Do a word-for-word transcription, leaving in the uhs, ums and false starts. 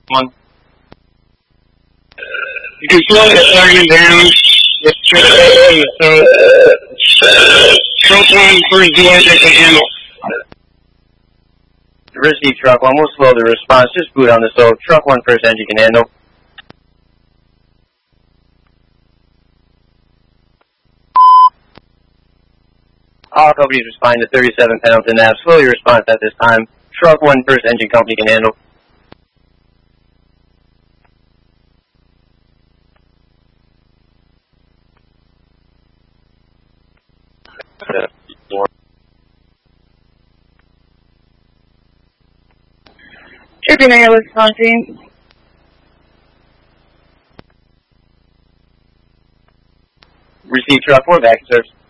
One. You can slow the target down. Let's try to so truck one first door they can handle. Receive truck one, we'll slow the response, just boot on the stove. Truck one first engine can handle. All companies responding to thirty-seven Pendleton Ave, slowly response at this time. Truck one first engine company can handle. Tribune Air Wisconsin. Receive truck four, back to service.